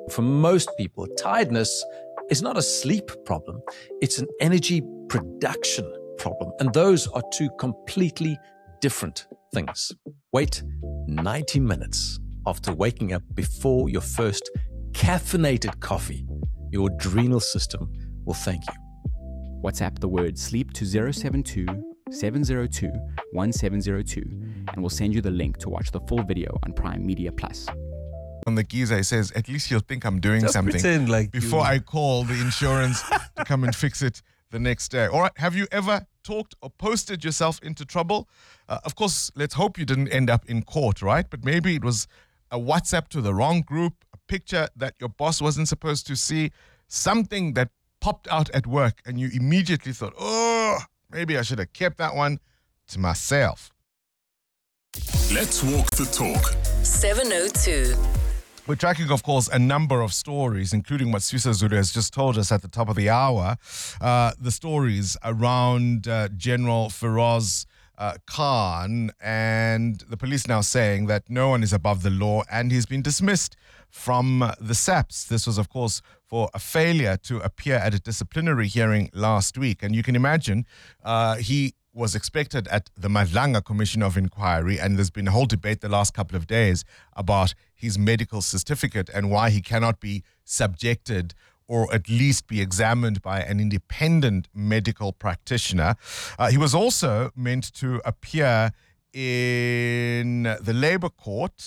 For most people, tiredness is not a sleep problem, it's an energy production problem. And those are two completely different things. Wait 90 minutes after waking up before your first caffeinated coffee. Your adrenal system will thank you. WhatsApp the word sleep to 072 702 1702 and we'll send you the link to watch the full video on Prime Media Plus. On the geezer, he says, at least you'll think I'm doing Just something pretend like before I call the insurance to come and fix it the next day. All right, have you ever talked or posted yourself into trouble? Of course, let's hope you didn't end up in court, right? But maybe it was a WhatsApp to the wrong group, a picture that your boss wasn't supposed to see, something that popped out at work and you immediately thought, oh, maybe I should have kept that one to myself. Let's walk the talk. 702. We're tracking, of course, a number of stories, including what Sisa Zulu has just told us at the top of the hour. The stories around General Feroz Khan, and the police now saying that no one is above the law and he's been dismissed from the SAPS. This was, of course, for a failure to appear at a disciplinary hearing last week. And you can imagine he was expected at the Madlanga Commission of Inquiry, and there's been a whole debate the last couple of days about his medical certificate and why he cannot be subjected or at least be examined by an independent medical practitioner. He was also meant to appear in the Labour Court.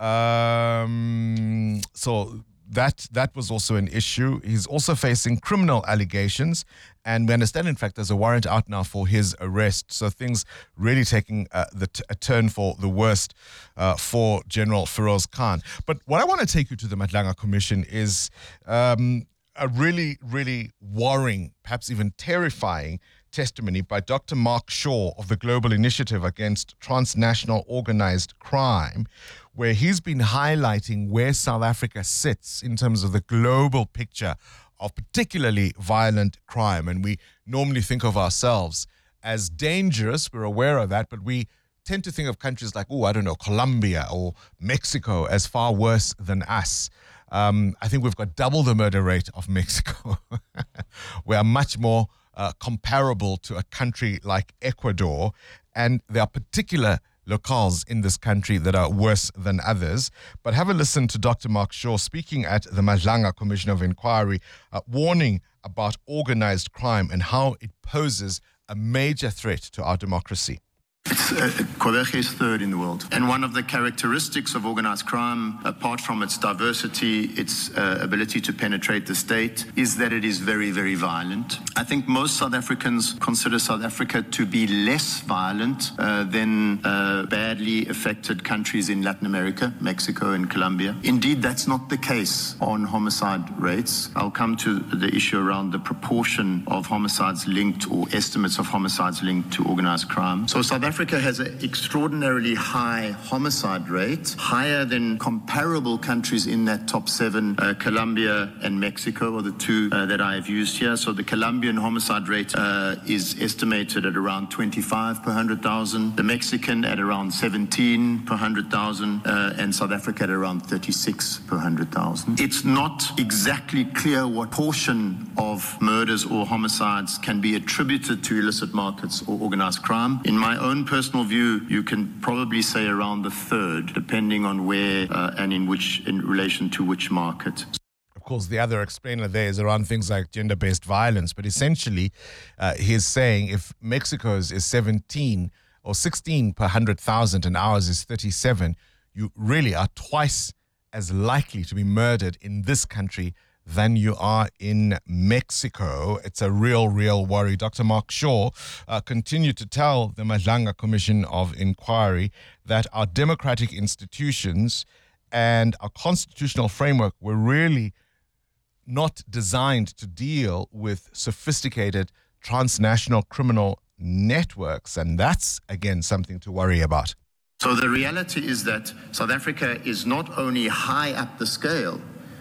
So that was also an issue. He's also facing criminal allegations, and we understand, in fact, there's a warrant out now for his arrest. So things really taking a turn for the worst for General Feroz Khan. But what I want to take you to the Madlanga Commission is a really, really worrying, perhaps even terrifying testimony by Dr. Mark Shaw of the Global Initiative Against Transnational Organized Crime, where he's been highlighting where South Africa sits in terms of the global picture of particularly violent crime. And we normally think of ourselves as dangerous. We're aware of that, but we tend to think of countries like, Colombia or Mexico as far worse than us. I think we've got double the murder rate of Mexico. We are much more comparable to a country like Ecuador, and there are particular locales in this country that are worse than others. But have a listen to Dr. Mark Shaw speaking at the Madlanga Commission of Inquiry, warning about organized crime and how it poses a major threat to our democracy. Quebec is third in the world. And one of the characteristics of organized crime, apart from its diversity, its ability to penetrate the state, is that it is very, very violent. I think most South Africans consider South Africa to be less violent than badly affected countries in Latin America, Mexico and Colombia. Indeed, that's not the case on homicide rates. I'll come to the issue around the proportion of homicides linked or estimates of homicides linked to organized crime. So South Africa has an extraordinarily high homicide rate, higher than comparable countries in that top 7. Colombia and Mexico are the two that I have used here. So the Colombian homicide rate is estimated at around 25 per 100,000, the Mexican at around 17 per 100,000, and South Africa at around 36 per 100,000. It's not exactly clear what portion of murders or homicides can be attributed to illicit markets or organized crime. In my own personal view, you can probably say around the third, depending on where and in relation to which market. Of course, the other explainer there is around things like gender-based violence, but essentially he's saying if Mexico's is 17 or 16 per 100,000 and ours is 37, you really are twice as likely to be murdered in this country than you are in Mexico. It's a real worry. Dr. Mark Shaw continued to tell the Madlanga Commission of Inquiry that our democratic institutions and our constitutional framework were really not designed to deal with sophisticated transnational criminal networks. And that's, again, something to worry about. So the reality is that South Africa is not only high up the scale,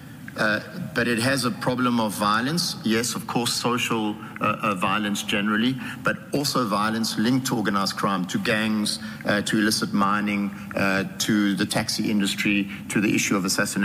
but it has a problem of violence. Yes, of course, social violence generally, but also violence linked to organized crime, to gangs, to illicit mining, to the taxi industry, to the issue of assassination.